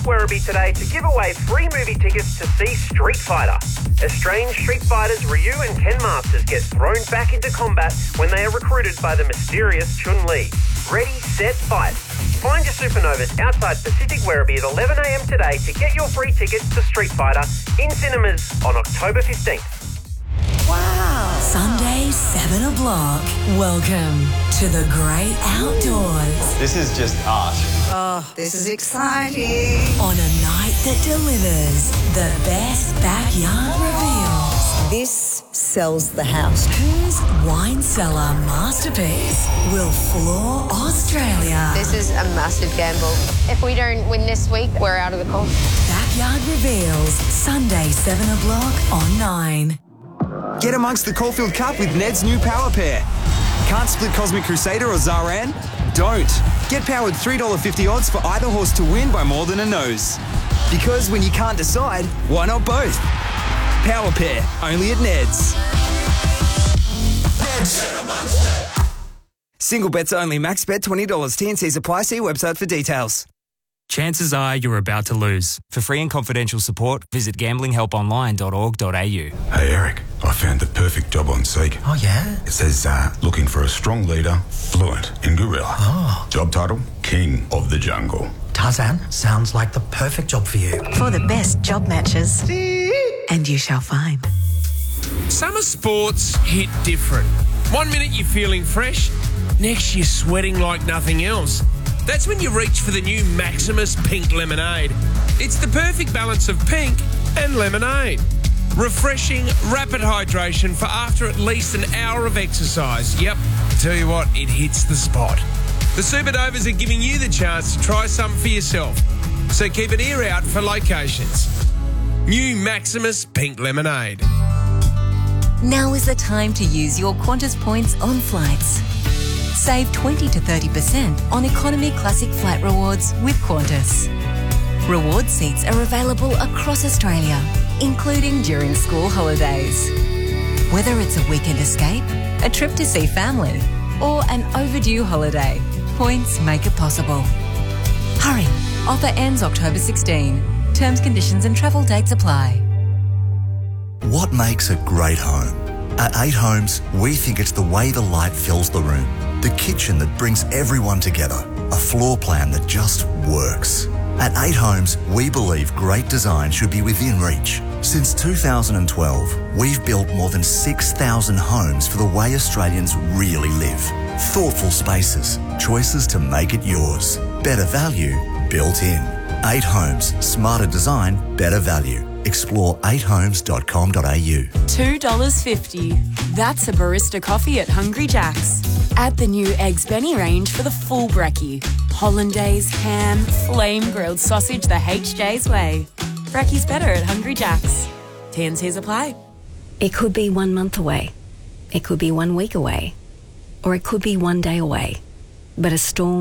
Werribee today to give away free movie tickets to see Street Fighter. Estranged Street Fighters Ryu and Ken Masters get thrown back into combat when they are recruited by the mysterious Chun-Li. Ready, set, fight. Find your supernovas outside Pacific Werribee at 11 a.m. today to get your free tickets to Street Fighter in cinemas on October 15th. Wow. Sunday, 7 o'clock. Welcome to the great outdoors. This is just art. Oh, this is exciting. On a night that delivers the best backyard reveals. This sells the house. Whose wine cellar masterpiece will floor Australia? This is a massive gamble. If we don't win this week, we're out of the comp. Backyard Reveals, Sunday, 7 o'clock on 9. Get amongst the Caulfield Cup with Ned's new Power Pair. Can't split Cosmic Crusader or Zaran? Don't. Get powered $3.50 odds for either horse to win by more than a nose. Because when you can't decide, why not both? Power Pair, only at Ned's. Single bets only. Max bet $20. TNCs apply. See website for details. Chances are you're about to lose. For free and confidential support, visit gamblinghelponline.org.au. Hey Eric, I found the perfect job on Seek. Oh yeah? It says looking for a strong leader, fluent in gorilla. Oh. Job title, King of the Jungle. Tarzan, sounds like the perfect job for you. For the best job matches. And you shall find. Summer sports hit different. 1 minute you're feeling fresh, next you're sweating like nothing else. That's when you reach for the new Maximus Pink Lemonade. It's the perfect balance of pink and lemonade. Refreshing, rapid hydration for after at least an hour of exercise. Yep, tell you what, it hits the spot. The Supernovas are giving you the chance to try some for yourself. So keep an ear out for locations. New Maximus Pink Lemonade. Now is the time to use your Qantas points on flights. Save 20 to 30% on Economy Classic Flight Rewards with Qantas. Reward seats are available across Australia, including during school holidays. Whether it's a weekend escape, a trip to see family, or an overdue holiday, points make it possible. Hurry! Offer ends October 16. Terms, conditions and travel dates apply. What makes a great home? At 8 Homes, we think it's the way the light fills the room, the kitchen that brings everyone together, a floor plan that just works. At 8 Homes, we believe great design should be within reach. Since 2012, we've built more than 6,000 homes for the way Australians really live. Thoughtful spaces, choices to make it yours. Better value built in. 8 Homes, smarter design, better value. Explore 8homes.com.au. $2.50. That's a barista coffee at Hungry Jack's. Add the new Eggs Benny range for the full brekkie. Hollandaise, ham, flame grilled sausage the HJ's way. Brekkie's better at Hungry Jack's. T&Cs apply. It could be 1 month away. It could be 1 week away. Or it could be 1 day away. But a storm